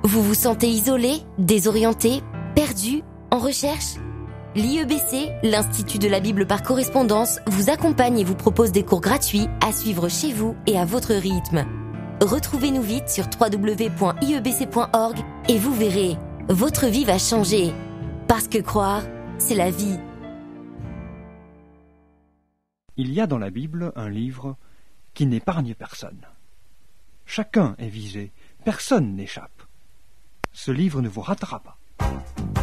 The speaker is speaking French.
Vous vous sentez isolé, désorienté, perdu, en recherche ? L'IEBC, l'Institut de la Bible par correspondance, vous accompagne et vous propose des cours gratuits à suivre chez vous et à votre rythme. Retrouvez-nous vite sur www.iebc.org et vous verrez, votre vie va changer. Parce que croire, c'est la vie. Il y a dans la Bible un livre qui n'épargne personne. Chacun est visé, personne n'échappe. Ce livre ne vous ratera pas.